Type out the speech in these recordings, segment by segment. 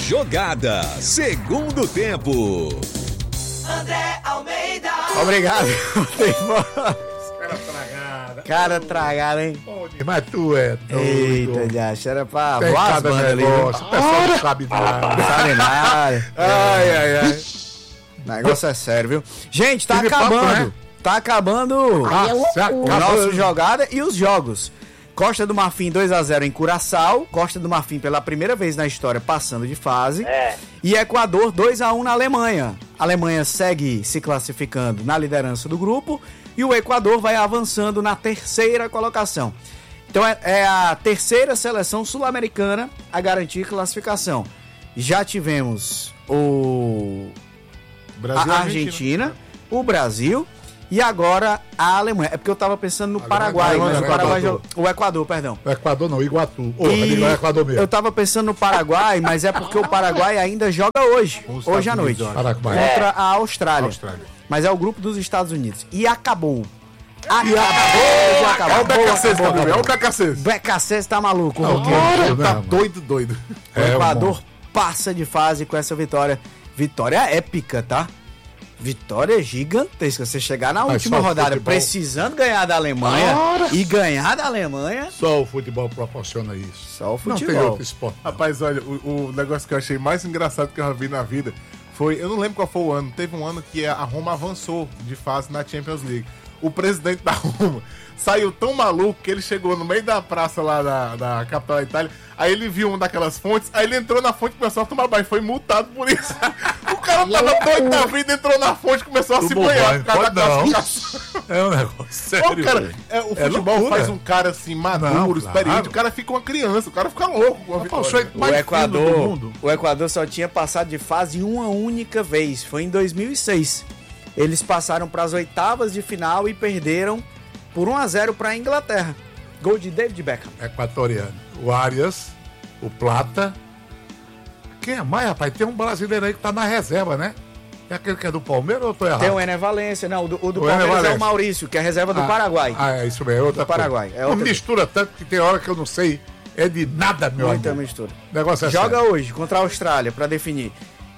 Jogada, segundo tempo. André Almeida. Obrigado. Cara tragada. Cara tragada, hein? Mas tu é doido. Eita, já era pra Tem voar as cada bandas ali. negócio. O pessoal não sabe nada. Não sabe nada. Ai. O negócio é sério, viu? Gente, tá Tive papo, acabando. né? Tá acabando Se o acaba. nosso jogada e os jogos. Costa do Marfim 2-0 em Curaçao. Costa do Marfim pela primeira vez na história passando de fase. E Equador 2-1 na Alemanha. A Alemanha segue se classificando na liderança do grupo. E o Equador vai avançando na terceira colocação. Então é a terceira seleção sul-americana a garantir classificação. Já tivemos Brasil, a Argentina, o Brasil e agora a Alemanha. É porque eu tava pensando no Paraguai, mas o Paraguai o Equador, perdão. O Equador não, o Iguatu. E O Equador mesmo. eu tava pensando no Paraguai, mas é porque o Paraguai ainda joga hoje à noite, Paraguai. contra a Austrália. Mas é o grupo dos Estados Unidos. E acabou. Olha o BKC, olha o BKC. BKC tá maluco. Tá doido. O Equador passa de fase com essa vitória. Vitória épica, tá? Vitória gigantesca. Você chegar na última rodada futebol. precisando ganhar da Alemanha e ganhar da Alemanha. Só o futebol proporciona isso. Só o Não tem futebol. outro esporte. Rapaz, olha, o negócio que eu achei mais engraçado que eu já vi na vida foi, eu não lembro qual foi o ano, teve um ano que a Roma avançou de fase na Champions League. O presidente da Roma saiu tão maluco que ele chegou no meio da praça lá da capital da Itália, aí ele viu uma daquelas fontes, aí ele entrou na fonte e começou a tomar banho, foi multado por isso. O cara tava doido da vida, entrou na fonte e começou a se banhar. É um negócio sério. Pô, cara, o futebol loucura. faz um cara assim, maduro, Não, experiente, claro. o cara fica uma criança, o cara fica louco com a vitória. O Equador só tinha passado de fase uma única vez, foi em 2006. Eles passaram para as oitavas de final e perderam por 1-0 para a Inglaterra. Gol de David Beckham. Equatoriano. O Arias, o Plata. Quem é mais, rapaz? Tem um brasileiro aí que tá na reserva, né? É aquele que é do Palmeiras ou eu tô errado? Tem o Ené Valência, não, o do O Ené Palmeiras é Valência. o Maurício, que é a reserva do Paraguai. É isso mesmo, é outra Do Paraguai, coisa. é outra Não mistura tanto que tem hora que eu não sei, é de nada, meu Muita amigo. mistura. O negócio é Joga sério. hoje contra a Austrália para definir.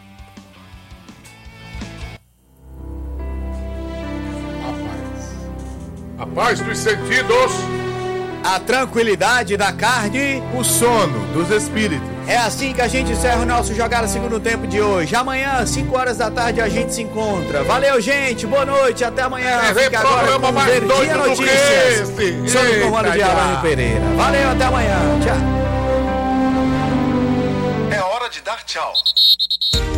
A paz dos sentidos. A tranquilidade da carne. O sono dos espíritos. É assim que a gente encerra o nosso Jogada Segundo Tempo de hoje. Amanhã, 5 horas da tarde, a gente se encontra. Valeu, gente. Boa noite. Até amanhã. Fica agora programa com mais Verdinha doido do que Notícias. esse. Sob o comando Eita, de já. Alane Pereira. Valeu, até amanhã. Tchau. É hora de dar tchau.